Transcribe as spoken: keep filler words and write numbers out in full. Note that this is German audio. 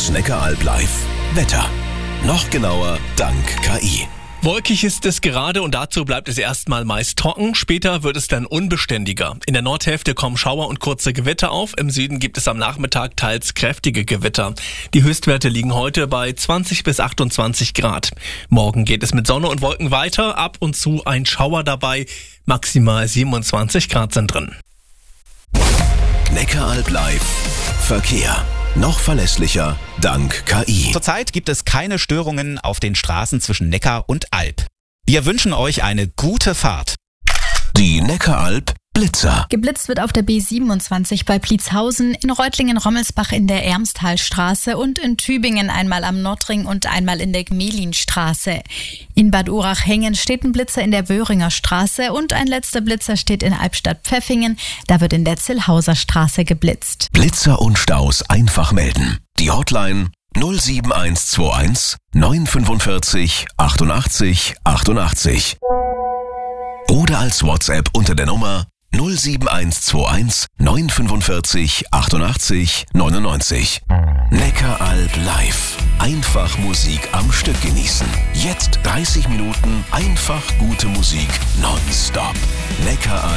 Das Neckaralb live. Wetter. Noch genauer dank K I. Wolkig ist es gerade und dazu bleibt es erstmal meist trocken. Später wird es dann unbeständiger. In der Nordhälfte kommen Schauer und kurze Gewitter auf. Im Süden gibt es am Nachmittag teils kräftige Gewitter. Die Höchstwerte liegen heute bei zwanzig bis achtundzwanzig Grad. Morgen geht es mit Sonne und Wolken weiter. Ab und zu ein Schauer dabei. Maximal siebenundzwanzig Grad sind drin. Neckaralb live. Verkehr. Noch verlässlicher dank K I. Zurzeit gibt es keine Störungen auf den Straßen zwischen Neckar und Alb. Wir wünschen euch eine gute Fahrt. Die Neckaralb Blitzer. Geblitzt wird auf der B siebenundzwanzig bei Pliezhausen, in Reutlingen-Rommelsbach in der Ermstalstraße und in Tübingen einmal am Nordring und einmal in der Gmelinstraße. In Bad Urach-Hengen steht ein Blitzer in der Wöhringer Straße und ein letzter Blitzer steht in Albstadt-Pfäffingen. Da wird in der Zillhauser Straße geblitzt. Blitzer und Staus einfach melden. Die Hotline null sieben eins zwei eins neun fünfundvierzig achtundachtzig achtundachtzig. Oder als WhatsApp unter der Nummer null sieben eins zwei eins neun fünfundvierzig achtundachtzig neunundneunzig. Neckaralb live. Einfach Musik am Stück genießen. Jetzt dreißig Minuten einfach gute Musik nonstop. Neckaralb.